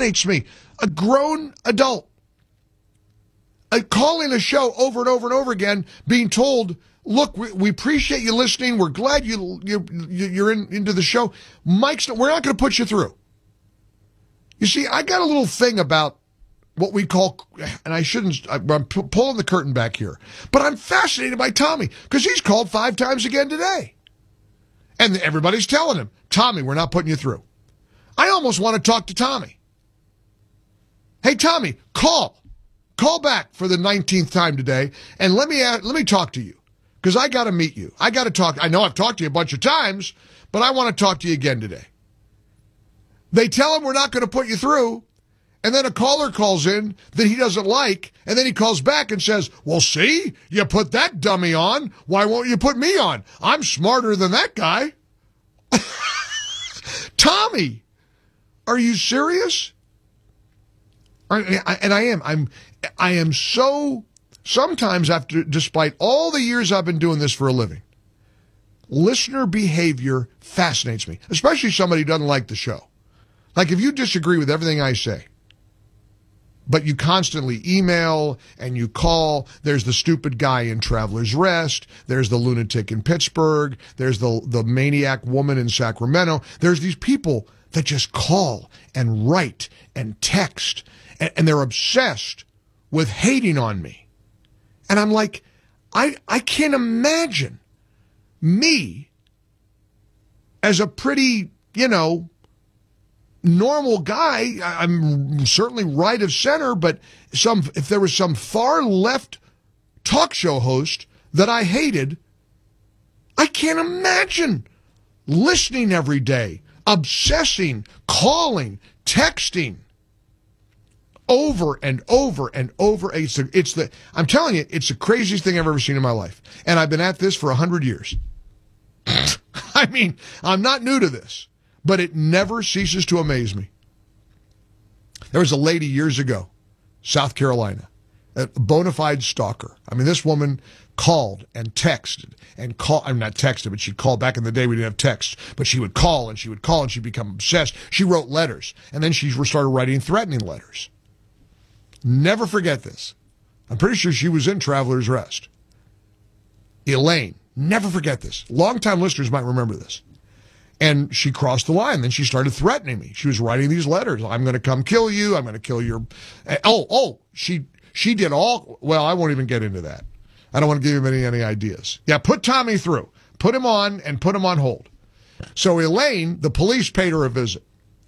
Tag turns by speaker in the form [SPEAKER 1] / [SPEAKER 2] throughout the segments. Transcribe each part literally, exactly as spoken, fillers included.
[SPEAKER 1] fascinates me. A grown adult uh, calling a show over and over and over again, being told, look, we, we appreciate you listening. We're glad you, you, you're in, into the show. Mike's, we're not going to put you through. You see, I got a little thing about what we call, and I shouldn't, I'm pulling the curtain back here, but I'm fascinated by Tommy because he's called five times again today. And everybody's telling him, Tommy, we're not putting you through. I almost want to talk to Tommy. Hey, Tommy, call. Call back for the nineteenth time today, and let me let me talk to you because I got to meet you. I got to talk. I know I've talked to you a bunch of times, but I want to talk to you again today. They tell him we're not going to put you through, and then a caller calls in that he doesn't like, and then he calls back and says, well, see, you put that dummy on. Why won't you put me on? I'm smarter than that guy. Tommy, are you serious? I, I, and I am. I'm. I am so. Sometimes, after, despite all the years I've been doing this for a living, listener behavior fascinates me, especially somebody who doesn't like the show. Like if you disagree with everything I say, but you constantly email and you call, there's the stupid guy in Traveler's Rest, there's the lunatic in Pittsburgh, there's the, the maniac woman in Sacramento. There's these people that just call and write and text, and, and they're obsessed with hating on me. And I'm like, I I can't imagine me as a pretty, you know, normal guy. I'm certainly right of center, but some if there was some far left talk show host that I hated, I can't imagine listening every day, obsessing, calling, texting over and over and over. It's the, it's the I'm telling you, it's the craziest thing I've ever seen in my life. And I've been at this for a hundred years. I mean, I'm not new to this, but it never ceases to amaze me. There was a lady years ago, South Carolina, a bona fide stalker. I mean, this woman called and texted and call. I'm not texted, but she'd call. Back in the day, we didn't have text, but she would call and she would call and she'd become obsessed. She wrote letters, and then she started writing threatening letters. Never forget this. I'm pretty sure she was in Traveler's Rest. Elaine, never forget this. Longtime listeners might remember this. And she crossed the line. Then she started threatening me. She was writing these letters. I'm going to come kill you. I'm going to kill your... Oh, oh, she she did all... Well, I won't even get into that. I don't want to give him any, any ideas. Yeah, put Tommy through. Put him on and put him on hold. So Elaine, the police paid her a visit.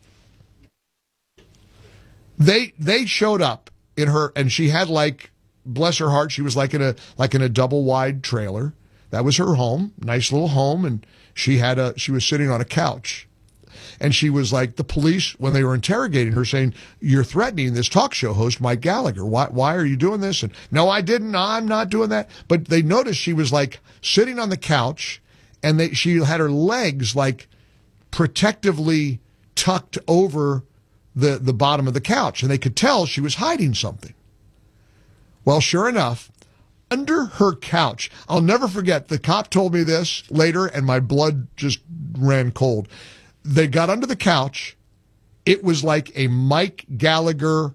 [SPEAKER 1] They they showed up in her, and she had like, bless her heart, she was like in a like in a double wide trailer. That was her home, nice little home, and she had a she was sitting on a couch. And she was like, the police, when they were interrogating her, saying, you're threatening this talk show host, Mike Gallagher. Why why are you doing this? And no, I didn't. No, I'm not doing that. But they noticed she was like sitting on the couch, and they she had her legs like protectively tucked over the, the bottom of the couch. And they could tell she was hiding something. Well, sure enough, under her couch, I'll never forget, the cop told me this later, and my blood just ran cold. They got under the couch. It was like a Mike Gallagher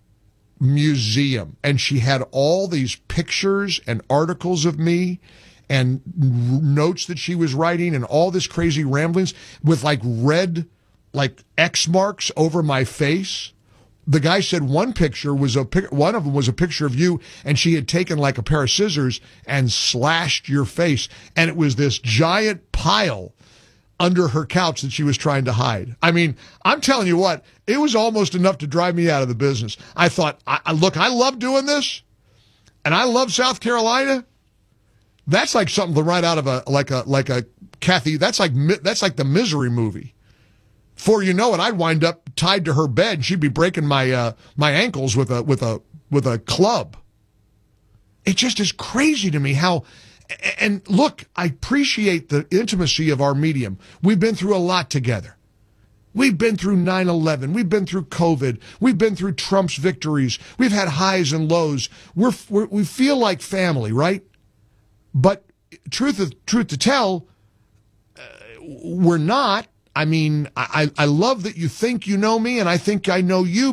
[SPEAKER 1] museum. And she had all these pictures and articles of me and notes that she was writing and all this crazy ramblings with like red, like X marks over my face. The guy said one picture was a pic- one of them was a picture of you, and she had taken like a pair of scissors and slashed your face. And it was this giant pile under her couch that she was trying to hide. I mean, I'm telling you what, it was almost enough to drive me out of the business. I thought, I, I, look, I love doing this, and I love South Carolina. That's like something right out of a like a like a Kathy. That's like that's like the Misery movie. Before you know it, I'd wind up tied to her bed, and she'd be breaking my uh, my ankles with a with a with a club. It just is crazy to me how. And look, I appreciate the intimacy of our medium. We've been through a lot together. We've been through nine eleven. We've been through COVID. We've been through Trump's victories. We've had highs and lows. We're, we're we feel like family, right? But truth of, truth to tell, uh, we're not. I mean, I, I love that you think you know me, and I think I know you.